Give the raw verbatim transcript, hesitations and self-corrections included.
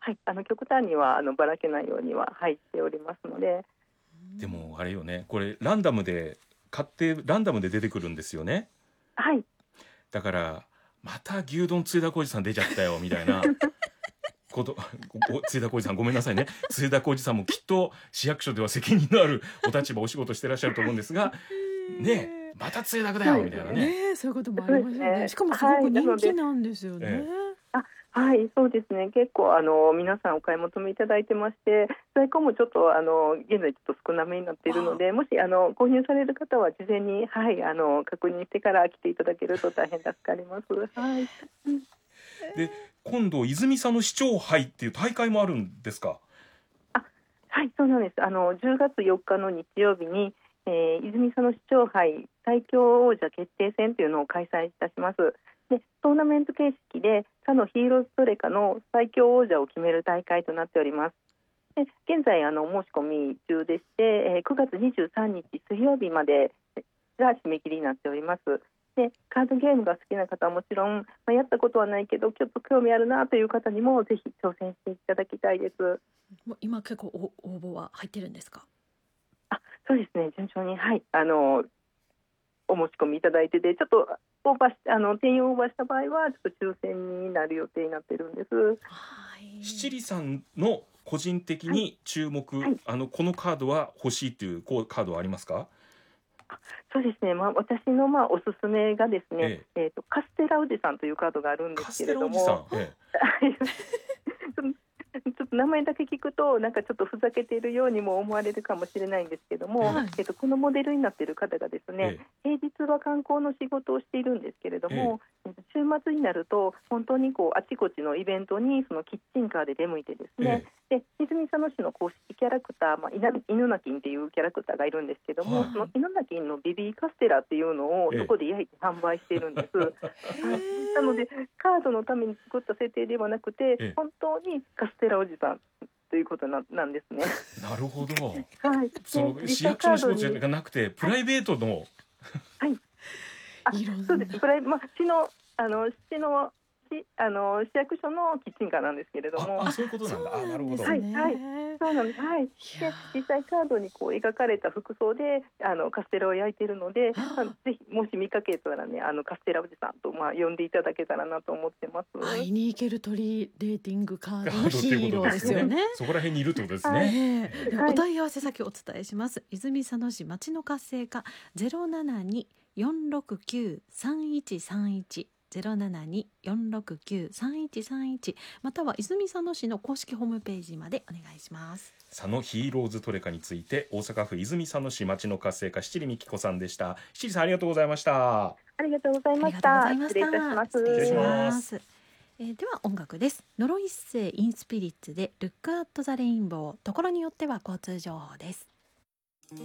はい、あの極端にはあのばらけないようには入っておりますので。 でもあれよね、これランダムで買ってランダムで出てくるんですよね。 はい。 だからまた牛丼つゆだこうじさん出ちゃったよみたいなことつゆだこうじさんごめんなさいね、つゆだこうじさんもきっと市役所では責任のあるお立場お仕事してらっしゃると思うんですがねえ、またつゆだこだよみたいなね。 ねえ、そういうこともあそうりますよね。 ですね。 しかもすごはい、なく人ので、 気なんですよね。 ええあ、はい、そうですね。結構あの皆さんお買い求めいただいてまして、在庫もちょっとあの現在ちょっと少なめになっているので、もしあの購入される方は事前に、はい、あの確認してから来ていただけると大変助かります。はい。 で今度泉佐野市長杯っていう大会もあるんですか。 あ、はい、そうなんです。あのじゅうがつよっかの日曜日に、えー、泉佐野市長杯最強王者決定戦というのを開催いたします。でトーナメント形式で佐野ヒーローズトレカの最強王者を決める大会となっております。で現在あの申し込み中でして、えー、くがつにじゅうさんにち水曜日までが締め切りになっております。でカードゲームが好きな方はもちろん、まあ、やったことはないけどちょっと興味あるなという方にもぜひ挑戦していただきたいです。 もう今結構お応募は入ってるんですか。 あ、そうですね、順調に、はい、あのお申し込みいただいてて、ちょっとオーバーしあの定員をオーバーした場合はちょっと抽選になる予定になってるんです。 はい。 七里さんの個人的はい、 に注目、 はい、 あのこのカードは欲しいっていうこうカードはありますか。 そうですね、まあ、私のまあおすすめがですね、 えええーとカステラおじさんというカードがあるんですけカステれども、 ラおじさん、えちょっと名前だけ聞くとなんかちょっとふざけているようにも思われるかもしれないんですけども、 はい。 えっと、このモデルになっている方がですね、 え平日は観光の仕事をしているんですけれども、えっと週末になると本当にこうあちこちのイベントにそのキッチンカーで出向いてですね、で泉佐野市の公式キャラクター、まあ、いな犬鳴っていうキャラクターがいるんですけども、 はいその犬鳴のベビーカステラっていうのをええそこで焼いて販売しているんです。はい、なのでカードのために作った設定ではなくて、 ええ本当にカステラおじさんということな、なんですね。 なるほど。 はい。 そので市役所の仕事じに、 ゃなくてプライベートの、 はい。あ、 いろんなそうです。プライまあ市のあの市の市あの市役所のキッチンカーなんですけれども、 ああそういうことなんだ。あなるほど。 はいはい、そうなんです。はい。でいや実際カードにこう描かれた服装であのカステラを焼いているので、あのぜひもし見かけたらね、あのカステラおじさんとまあ呼んでいただけたらなと思ってます。 会いに行ける鳥レーティングカードのカードってヒーローいうことでですすよね。 そこら辺にいるってことですはいね。 ええではいお問い合わせ先お伝えします。泉佐野市町の活性化ゼロななに よんろくきゅう さんいちさんいちゼロななに よんろくきゅう さんいちさんいちまたは泉佐野市の公式ホームページまでお願いします。 佐野ヒーローズトレカについて大阪府泉佐野市町の活性化七里美紀子さんでした。七里さんありがとうございました。 ありがとうございありましがとうございました。 た。失礼いたします。 礼し失礼しまます。えーでは音楽です。ノロ一世インスピリッツでルックアットザレインボー。ところによっては交通情報です。